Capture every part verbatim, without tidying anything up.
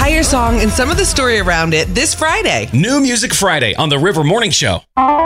entire song and some of the story around it this Friday. New Music Friday on the River Morning Show.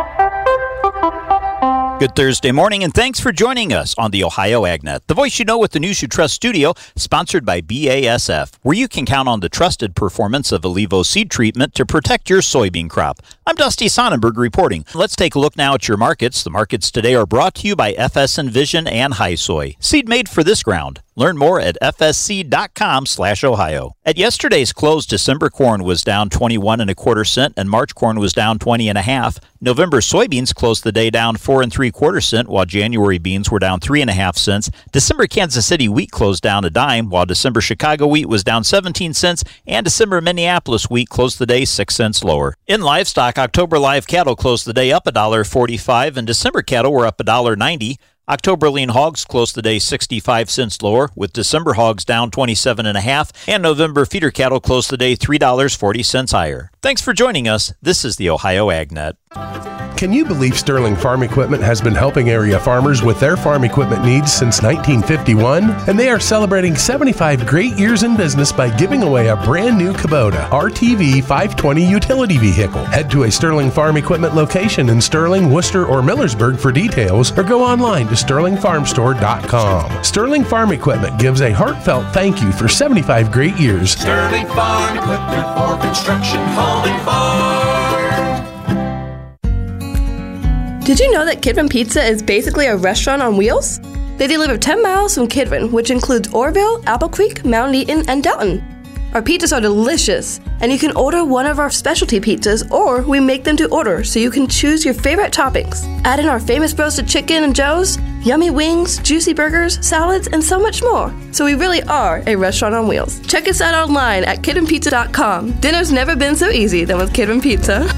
Good Thursday morning, and thanks for joining us on the Ohio AgNet, the voice you know with the News You Trust studio, sponsored by B A S F, where you can count on the trusted performance of Alivo seed treatment to protect your soybean crop. I'm Dusty Sonnenberg reporting. Let's take a look now at your markets. The markets today are brought to you by F S Envision and High Soy, seed made for this ground. Learn more at f s c dot com slash ohio. At yesterday's close, December corn was down twenty-one and a quarter cent, and March corn was down twenty and a half. November soybeans closed the day down four and three quarter cent, while January beans were down three and a half cents. December Kansas City wheat closed down a dime, while December Chicago wheat was down seventeen cents, and December Minneapolis wheat closed the day six cents lower. In livestock, October live cattle closed the day up one dollar forty-five, and December cattle were up one dollar ninety. October lean hogs closed the day sixty-five cents lower, with December hogs down twenty-seven and a half, and November feeder cattle closed the day three dollars and forty cents higher. Thanks for joining us. This is the Ohio AgNet. Can you believe Sterling Farm Equipment has been helping area farmers with their farm equipment needs since nineteen fifty-one? And they are celebrating seventy-five great years in business by giving away a brand new Kubota R T V five twenty utility vehicle. Head to a Sterling Farm Equipment location in Sterling, Worcester, or Millersburg for details, or go online to sterling farm store dot com. Sterling Farm Equipment gives a heartfelt thank you for seventy-five great years. Sterling Farm Equipment for construction, home, and farm. Did you know that Kidman Pizza is basically a restaurant on wheels? They deliver ten miles from Kidman, which includes Orville, Apple Creek, Mount Eaton, and Delton. Our pizzas are delicious, and you can order one of our specialty pizzas, or we make them to order so you can choose your favorite toppings. Add in our famous roasted chicken and joes, yummy wings, juicy burgers, salads, and so much more. So we really are a restaurant on wheels. Check us out online at kidman pizza dot com. Dinner's never been so easy than with Kidman Pizza.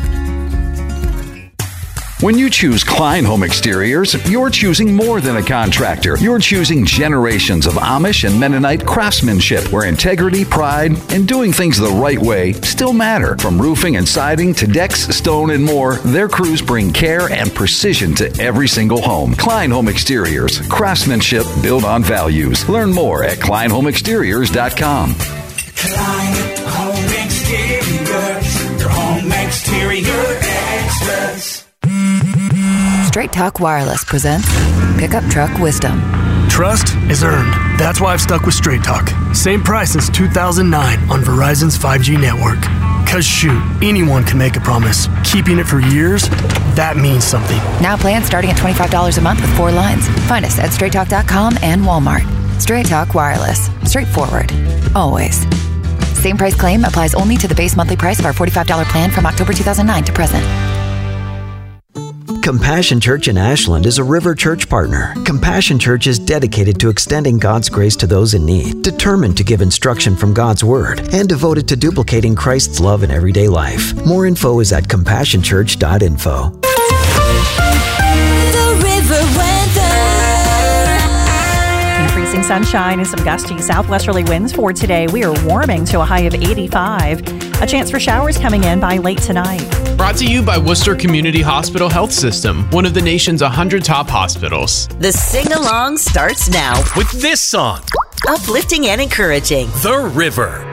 When you choose Klein Home Exteriors, you're choosing more than a contractor. You're choosing generations of Amish and Mennonite craftsmanship where integrity, pride, and doing things the right way still matter. From roofing and siding to decks, stone, and more, their crews bring care and precision to every single home. Klein Home Exteriors, craftsmanship built on values. Learn more at klein home exteriors dot com. Klein Home Exteriors, your home exterior extras. Straight Talk Wireless presents Pickup Truck Wisdom. Trust is earned. That's why I've stuck with Straight Talk. Same price since two thousand nine on Verizon's five G network. Cause shoot, anyone can make a promise. Keeping it for years, that means something. Now plans starting at twenty-five dollars a month with four lines. Find us at straight talk dot com and Walmart. Straight Talk Wireless. Straightforward. Always. Same price claim applies only to the base monthly price of our forty-five dollars plan from October two thousand nine to present. Compassion Church in Ashland is a River Church partner. Compassion Church is dedicated to extending God's grace to those in need, determined to give instruction from God's Word, and devoted to duplicating Christ's love in everyday life. More info is at compassion church dot info. The River weather. Increasing sunshine and some gusty southwesterly winds for today. We are warming to a high of eighty-five. A chance for showers coming in by late tonight. Brought to you by Worcester Community Hospital Health System, one of the nation's one hundred top hospitals. The sing-along starts now with this song. Uplifting and encouraging. The River.